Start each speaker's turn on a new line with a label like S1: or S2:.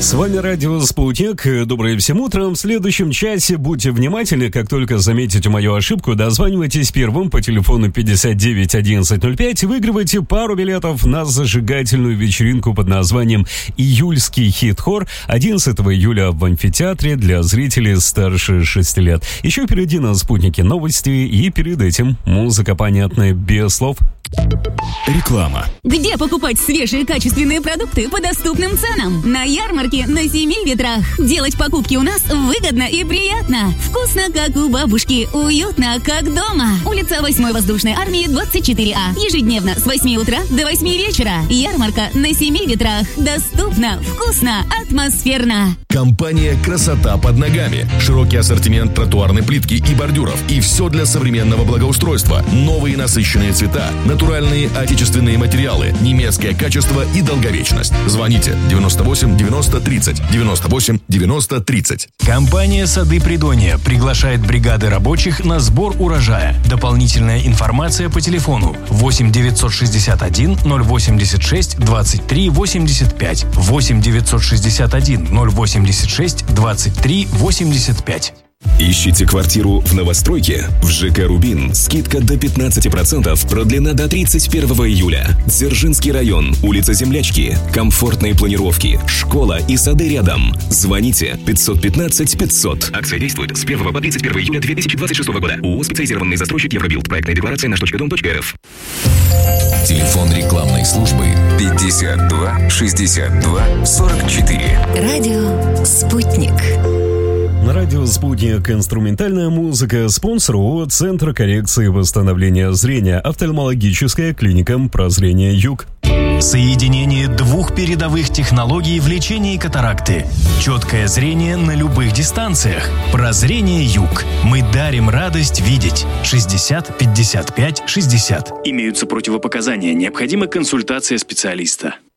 S1: С вами радио «Спутник». Доброе всем утром. В следующем часе будьте внимательны. Как только заметите мою ошибку, дозванивайтесь первым по телефону 59 1105 и выигрывайте пару билетов на зажигательную вечеринку под названием «Июльский хит-хор» 11 июля в амфитеатре для зрителей старше 6 лет. Еще впереди на «Спутнике» новости и перед этим музыка понятная без слов.
S2: Реклама.
S3: Где покупать свежие качественные продукты по доступным ценам? На ярмарке на Семи ветрах. Делать покупки у нас выгодно и приятно. Вкусно, как у бабушки. Уютно, как дома. Улица 8-й воздушной армии, 24А. Ежедневно с 8 утра до 8 вечера. Ярмарка на Семи ветрах. Доступно, вкусно, атмосферно.
S2: Компания «Красота под ногами». Широкий ассортимент тротуарной плитки и бордюров. И все для современного благоустройства. Новые насыщенные цвета, натуральные отечественные материалы, немецкое качество и долговечность. Звоните 98 90 30 98 90 30.
S4: Компания «Сады Придонья» приглашает бригады рабочих на сбор урожая. Дополнительная информация по телефону 8 961 086 23 85 8 961 086 23 85.
S5: Ищите квартиру в новостройке? В ЖК «Рубин» скидка до 15%, продлена до 31 июля. Дзержинский район, улица Землячки, комфортные планировки, школа и сады рядом. Звоните 515 500. Акция действует с 1 по 31 июля 2026 года. ООО «Специализированный застройщик Евробилд». Проектная декларация на .дом.рф.
S2: Телефон рекламной службы 52 62 44.
S3: Радио «Спутник».
S1: На радио «Спутник» инструментальная музыка. Спонсор ООО «Центр коррекции и восстановления зрения». Офтальмологическая клиника «Прозрение Юг».
S4: Соединение двух передовых технологий в лечении катаракты. Четкое зрение на любых дистанциях. Прозрение Юг. Мы дарим радость видеть. 60 55 60.
S6: Имеются противопоказания. Необходима консультация специалиста.